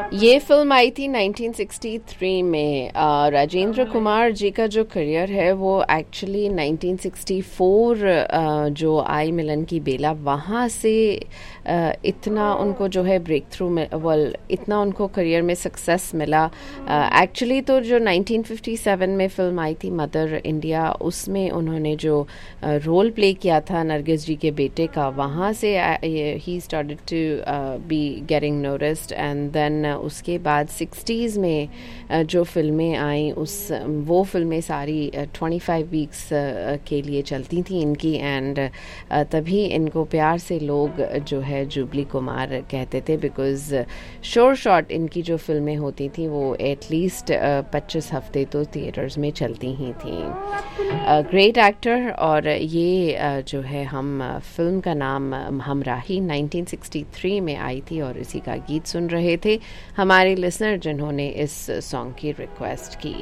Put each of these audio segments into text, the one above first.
ये फिल्म आई थी 1963 में। राजेंद्र कुमार जी का जो करियर है वो एक्चुअली 1964 जो आई मिलन की बेला, वहाँ से इतना उनको जो है ब्रेक थ्रू में, इतना उनको करियर में सक्सेस मिला। एक्चुअली तो जो 1957 में फिल्म आई थी मदर इंडिया, उसमें उन्होंने जो रोल प्ले किया था नरगिस जी के बेटे का, वहाँ से he started to be getting noticed. And then उसके बाद 60s में जो फिल्में आई, वो फिल्में सारी 25 वीक्स के लिए चलती थी इनकी। एंड तभी इनको प्यार से लोग जो है जुबली कुमार कहते थे, बिकॉज शोर शॉर्ट इनकी जो फिल्में होती थी वो एटलीस्ट 25 हफ्ते तो थिएटर्स में चलती ही थी। Great actor. और ये जो है हम फिल्म का नाम हमराही 1963 में आई थी और इसी का गीत सुन रहे थे हमारे लिसनर जिन्होंने इस सॉन्ग की रिक्वेस्ट की।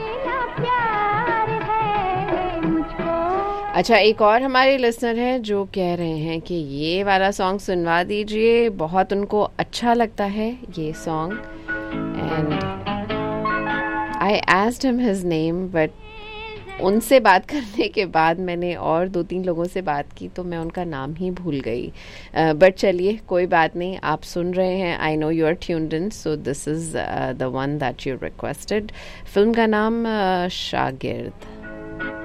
अच्छा, एक और हमारे लिसनर हैं जो कह रहे हैं कि ये वाला सॉन्ग सुनवा दीजिए, बहुत उनको अच्छा लगता है ये song. And I asked him his name, but उनसे बात करने के बाद मैंने और 2-3 लोगों से बात की तो मैं उनका नाम ही भूल गई। बट चलिए, कोई बात नहीं, आप सुन रहे हैं, I know you are tuned in, so this is the one that you requested. Film का नाम शागिर्द।